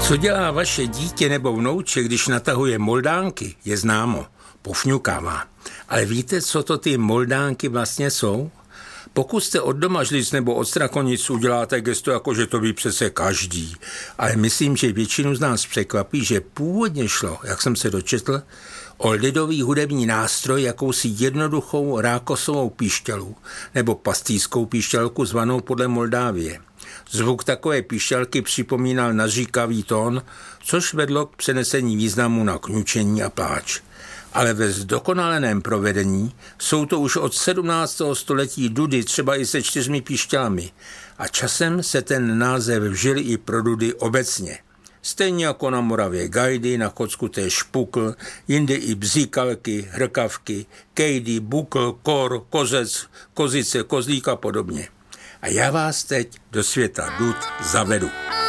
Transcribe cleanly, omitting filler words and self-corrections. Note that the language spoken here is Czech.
Co dělá vaše dítě nebo vnouče, když natahuje moldánky, je známo. Pofňukává. Ale víte, co to ty moldánky vlastně jsou? Pokud jste od domažlic nebo od strakonic uděláte gesto, jako že to ví přece každý. Ale myslím, že většinu z nás překvapí, že původně šlo, jak jsem se dočetl, o lidový hudební nástroj, jakousi jednoduchou rákosovou píšťalu nebo pastýskou píšťalku zvanou podle Moldávie. Zvuk takové píšťalky připomínal naříkavý tón, což vedlo k přenesení významu na kňučení a pláč. Ale ve zdokonaleném provedení jsou to už od 17. století dudy, třeba i se 4 píšťalami. A časem se ten název vžil i pro dudy obecně. Stejně jako na Moravě gajdy, na Chodsku též špukl, jinde i bzíkalky, hrkavky, kejdy, bukl, kor, kozec, kozice, kozlík a podobně. A já vás teď do světa dud zavedu.